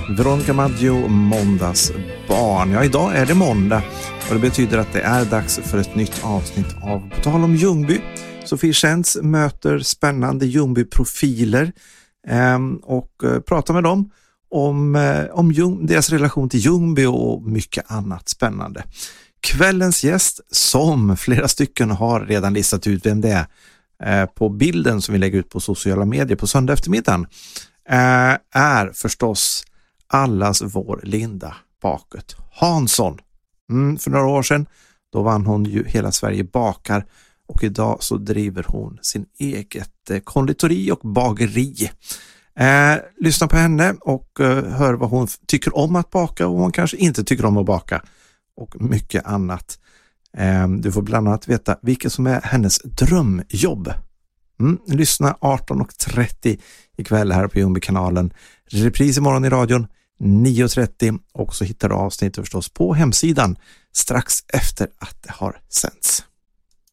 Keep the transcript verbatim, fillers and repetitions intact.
Veronica Maggio, måndagsbarn. Ja, idag är det måndag och det betyder att det är dags för ett nytt avsnitt av På tal om Ljungby. Sofie Tjänst möter spännande Ljungby-profiler eh, och eh, pratar med dem om, eh, om Ljung, deras relation till Ljungby och mycket annat spännande. Kvällens gäst, som flera stycken har redan listat ut vem det är eh, på bilden som vi lägger ut på sociala medier på söndag eftermiddagen, eh, är förstås allas vår Linda Baket Hansson. Mm, för några år sedan då vann hon ju Hela Sverige bakar och idag så driver hon sin eget eh, konditori och bageri. Eh, lyssna på henne och eh, hör vad hon tycker om att baka och vad hon kanske inte tycker om att baka och mycket annat. Eh, du får bland annat veta vilket som är hennes drömjobb. Mm, lyssna arton och trettio ikväll här på Ljungby-kanalen. Repris imorgon i radion nio och trettio och så hittar du avsnittet förstås på hemsidan strax efter att det har sänds.